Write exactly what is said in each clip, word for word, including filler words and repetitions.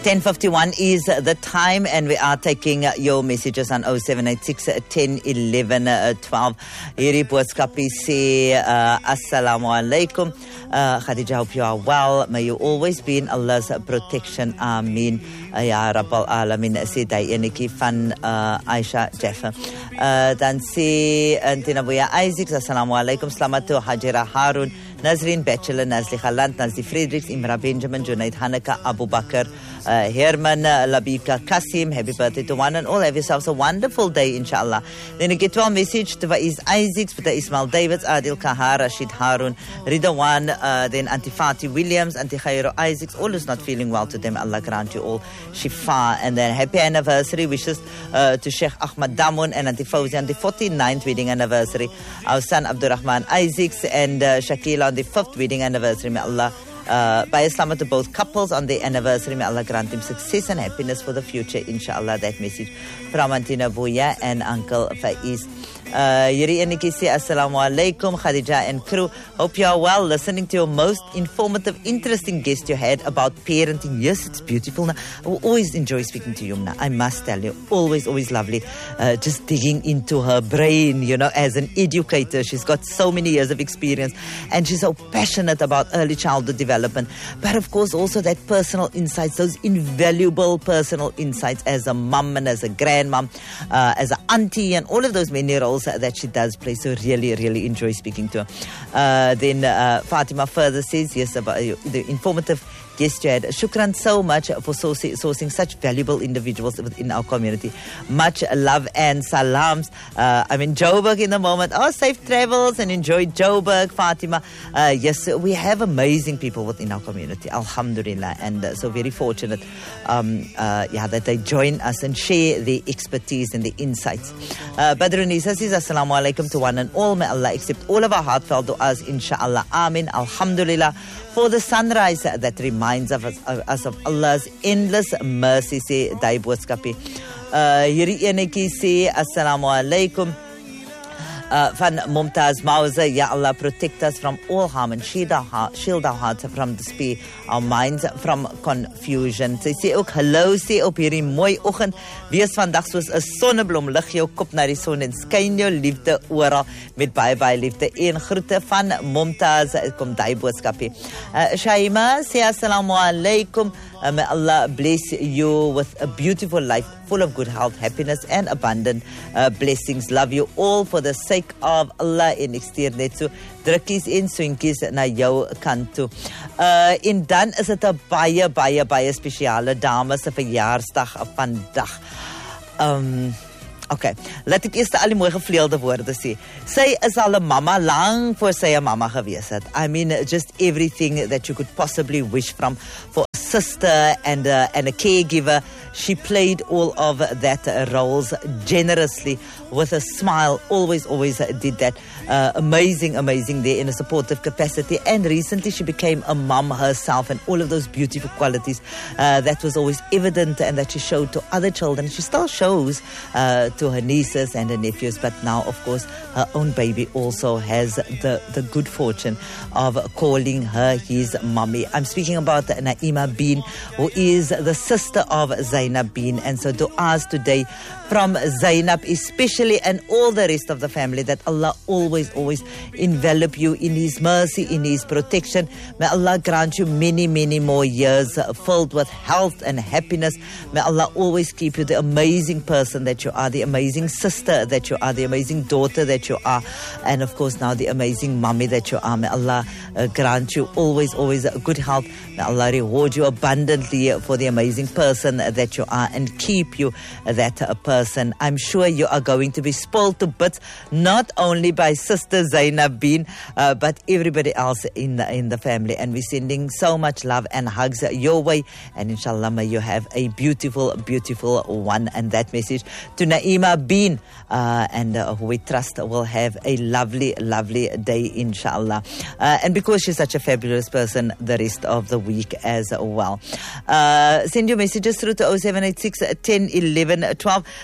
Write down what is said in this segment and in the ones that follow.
ten fifty-one is the time, and we are taking your messages on oh seven eight six, ten, eleven, twelve. Hierdie boodskapie sê, uh, Assalamu alaikum. Uh, Khadija, hope you are well. May you always be in Allah's protection. Ameen. Uh, ya Rabbal Alamin, sê die enetjie van uh, Aisha Jeffer. Uh, dan sê Antina Boya Isaacs, Assalamu alaikum. Salamat to Hajira Harun, Nazrin Bachelor, Nazli Khalant, Nazli Fredericks, Imra Benjamin, Junaid Hanaka, Abu Bakr, uh, Herman, uh, Labika Kasim. Happy birthday to one and all. Have yourselves a wonderful day, inshallah. Then I get one message to Vaiz Isaacs, to Ismail Davids, Adil Kahar, Rashid Harun, Ridwan, uh, then Antifati Williams, Anti Khairo Isaacs. All is not feeling well to them. Allah grant you all shifa. And then happy anniversary wishes uh, to Sheikh Ahmad Damun and Auntie Fawzi on the forty-ninth wedding anniversary. Our son Abdurrahman Isaacs and uh, Shakila on the fifth wedding anniversary. May Allah uh, by Islam to both couples on the anniversary. May Allah grant them success and happiness for the future, inshallah. That message from Antina Buya and Uncle Faiz. Yuri Enikisi, Assalamu alaikum, Khadija and crew. Hope you are well. Listening to your most informative, interesting guest you had about parenting. Yes, it's beautiful. Now, I will always enjoy speaking to Yumna. I must tell you, always, always lovely. Uh, just digging into her brain, you know, as an educator. She's got so many years of experience and she's so passionate about early childhood development. But of course, also that personal insights, those invaluable personal insights as a mum and as a grandmom, uh, as an auntie, and all of those many roles that she does play. So really, really enjoy speaking to her. Uh, then uh, Fatima further says, yes, about uh, the informative guest you had. Shukran so much for sourcing, sourcing such valuable individuals within our community. Much love and salams. Uh, I'm in Joburg in the moment. Oh, safe travels and enjoy Joburg, Fatima. Uh, yes, we have amazing people within our community. Alhamdulillah. And uh, so very fortunate um, uh, yeah, that they join us and share the expertise and the insights. Uh, Badrunisa says, Assalamu alaikum to one and all. May Allah accept all of our heartfelt du'as, inshallah. Amin. Alhamdulillah. For the sunrise that reminds of us, of us of Allah's endless mercy, say Dai Boodskapie. Hierdie enetjie sê, Assalamu alaikum. Uh, van Mumtaz Mauser, Ya Allah, protect us from all harm and shield our, heart, shield our hearts from despair, our minds from confusion. Sy sê ook, hallo, sê op hierdie mooi oggend, wees vandag soos 'n sonneblom, lig jou kop na die son en skyn jou liefde oral met baie baie liefde. En groete van Mumtaz, kom daai boodskapie. Uh, Shaima sê, Assalamu alaikum. Uh, may Allah bless you with a beautiful life full of good health, happiness and abundant uh, blessings. Love you all for the sake of Allah. En ek stuur net so drukkies en soentjies na jou kant toe. Uh, en dan is dit 'n baie baie baie spesiale dame se verjaarsdag vandag. Um Okay, laat ek eers al die mooi gevleelde woorde sê. Sy is al 'n mamma lang voor sy 'n mamma gewees het. I mean, just everything that you could possibly wish from for a sister and a, and a caregiver. She played all of that uh, roles generously with a smile. Always, always did that. Uh, amazing, amazing there in a supportive capacity. And recently she became a mom herself, and all of those beautiful qualities uh, that was always evident and that she showed to other children. She still shows uh, to her nieces and her nephews, but now, of course, her own baby also has the, the good fortune of calling her his mommy. I'm speaking about Naima Bin, who is the sister of Zainab Bin. And so du'as today from Zainab especially, and all the rest of the family, that Allah always, always envelop you in His mercy, in His protection. May Allah grant you many, many more years filled with health and happiness. May Allah always keep you the amazing person that you are, the amazing sister that you are, the amazing daughter that you are, and of course now the amazing mommy that you are. May Allah uh, grant you always, always good health. May Allah reward you abundantly for the amazing person that you are and keep you that uh, person. I'm sure you are going to be spoiled to bits, not only by Sister Zainab Bin, uh, but everybody else in the, in the family. And we're sending so much love and hugs your way. And inshallah, may you have a beautiful, beautiful one. And that message to Naima Bin, uh, and uh, we trust will have a lovely, lovely day, inshallah. Uh, and because she's such a fabulous person, the rest of the week as well. Uh, send your messages through to oh seven eight six, ten, eleven, twelve.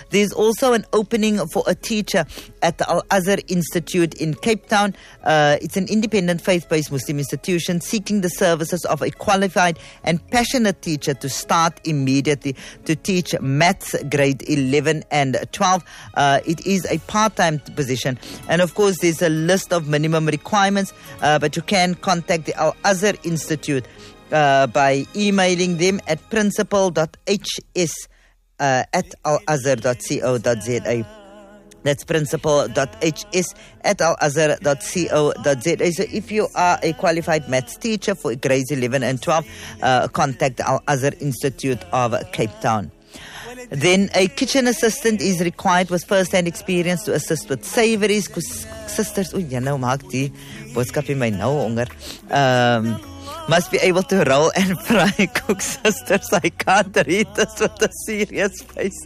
There's also an opening for a teacher at the Al-Azhar Institute in Cape Town. Uh, it's an independent faith-based Muslim institution seeking the services of a qualified and passionate teacher to start immediately to teach maths grade eleven and twelve. Uh, it is a part-time position. And of course, there's a list of minimum requirements, uh, but you can contact the Al-Azhar Institute uh, by emailing them at principal dot h s uh, at alazhar dot co dot za. That's principal dot h s at alazhar dot co dot za. So if you are a qualified maths teacher for grades eleven and twelve, uh, contact the Al-Azhar Institute of Cape Town. Then a kitchen assistant is required with first-hand experience to assist with savouries. Sisters, oh, jy nou maak die boodskap in my nou honger. Um, must be able to roll and fry cook, sisters. I can't read this with a serious face.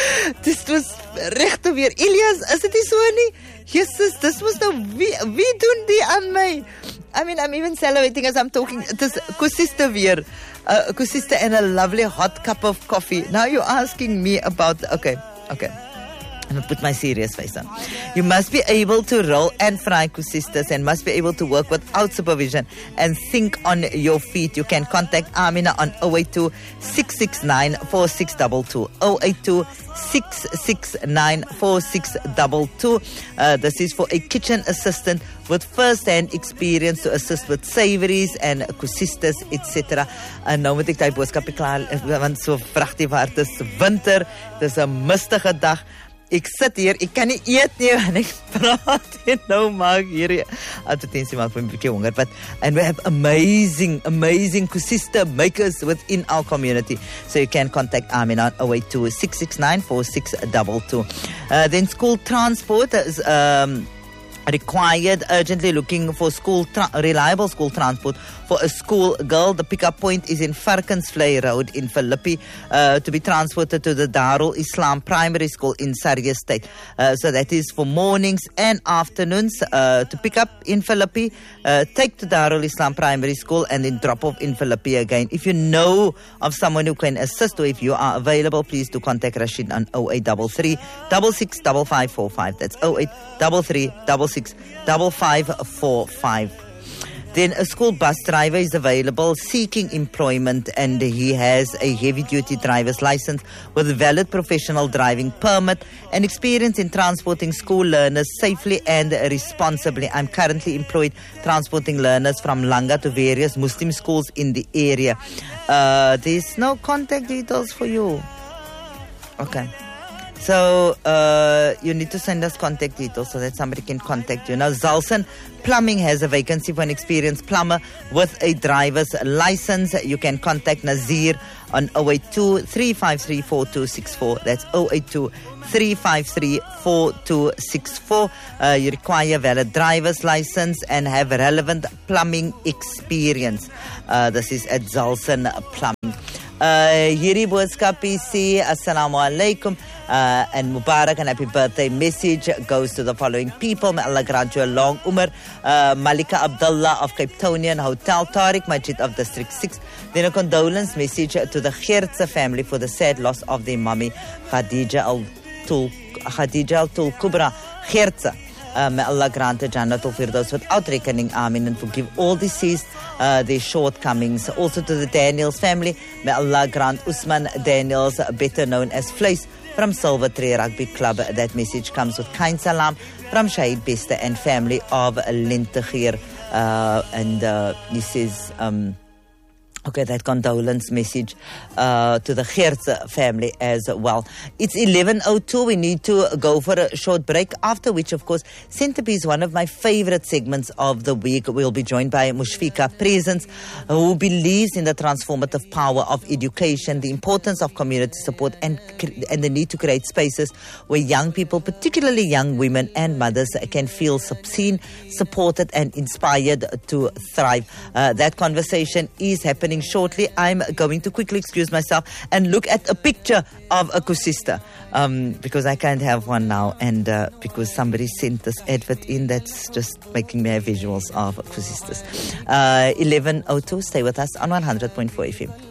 Dit was regte weer. Elias, is dit nie so nie? Jesus, this was nou, wie, wie doen die aan my? I mean, I'm even salivating as I'm talking. It is Kusista weer. Uh, Kusista and a lovely hot cup of coffee. Now you're asking me about, okay, okay. I'm going to put my serious face on. You must be able to roll and fry, Kusistas, and must be able to work without supervision and think on your feet. You can contact Amina on zero eight two, six six nine, four six two two. zero eight two, six six nine, four six two two. Uh, this is for a kitchen assistant with first-hand experience to assist with savouries and kusistas, et cetera. En nou moet ek die boodskap klaar, want so vragtig waar het is winter, het is 'n mistige dag. Ek sit hier, ek kan nie eet nie, en ek praat en nou maak hierdie advertensie maak vir 'n bietjie honger. But, and we have amazing, amazing kusista makers within our community. So you can contact Amin on zero eight two, six six nine, four six two two. Uh, then school transport is um, required, urgently looking for school tra- reliable school transport for a school girl. The pickup point is in Varkensvlei Road in Philippi, uh, to be transported to the Darul Islam Primary School in Surrey State. Uh, so that is for mornings and afternoons, uh, to pick up in Philippi, uh, take to Darul Islam Primary School, and then drop off in Philippi again. If you know of someone who can assist, or if you are available, please do contact Rashid on zero eight three three, six six five five four five. That's zero eight three three, six six five five four five. Then a school bus driver is available seeking employment, and he has a heavy-duty driver's license with a valid professional driving permit and experience in transporting school learners safely and responsibly. I'm currently employed transporting learners from Langa to various Muslim schools in the area. Uh, there's no contact details for you. Okay. So, uh, you need to send us contact details so that somebody can contact you. Now, Zalson Plumbing has a vacancy for an experienced plumber with a driver's license. You can contact Nazir on zero eight two, three five three, four two six four. That's zero eight two, three five three, four two six four. Uh, you require valid driver's license and have relevant plumbing experience. Uh, this is at Zalson Plumbing. Uh, hierdie boodskapie sê assalamu alaikum, uh, and Mubarak and happy birthday message goes to the following people. May Allah grant you a long umr. uh, Malika Abdullah of Cape Townian Hotel, Tariq Majid of District six. Then a condolence message to the Khertsa family for the sad loss of their mummy Khadija Al-Tul Khadija Al-Tul Kubra Khertsa. Uh, may Allah grant a Jannatul Firdaus without reckoning, Amin, and forgive all deceased uh, their shortcomings. Also to the Daniels family, may Allah grant Usman Daniels, better known as Vleis, from Silver Tree Rugby Club. That message comes with kind salam from Shahid Bester and family of Lintegheer. Uh, and uh, he says... Um, Okay, that condolence message uh, to the Khertsa family as well. It's eleven oh two. We need to go for a short break, after which, of course, Centerpiece, one of my favorite segments of the week. We'll be joined by Mushfika Presence, who believes in the transformative power of education, the importance of community support, and, and the need to create spaces where young people, particularly young women and mothers, can feel seen, supported, and inspired to thrive. Uh, that conversation is happening shortly. I'm going to quickly excuse myself and look at a picture of a kusista, um, because I can't have one now, and uh, because somebody sent this advert in that's just making me have visuals of kusistas. uh, eleven oh two, stay with us on one hundred point four F M.